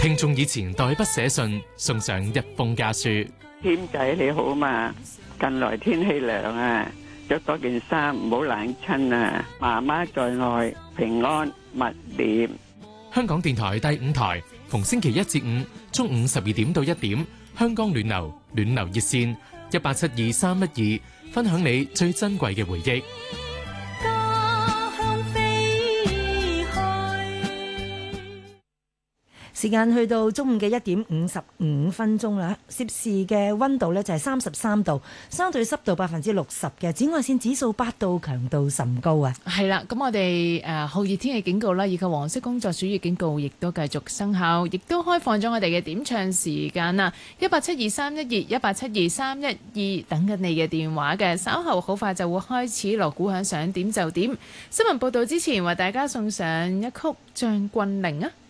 聽眾以前代筆寫信，送上一封家書。 謙仔你好嘛？近來天氣涼啊，着多件衫唔好冷親啊！媽媽在外，平安勿念。 香港電台第5台，逢星期1至5中午12點到1點，香港暖流熱線1872312，分享你最珍貴嘅回憶。 時間去到中午嘅1點55分鐘啦，攝氏嘅溫度呢就係33度，相對濕度60%嘅，紫外線指數8度，強度甚高啊！ 係啦，咁我哋酷熱天氣警告啦，以及黃色工作暑熱警告亦都繼續生效，亦都開放咗我哋嘅點唱時間啦，1872312，1872312等緊你嘅電話嘅，稍後好快就會開始鑼鼓響，想點就點。新聞報導之前，為大家送上一曲《將軍令》啊！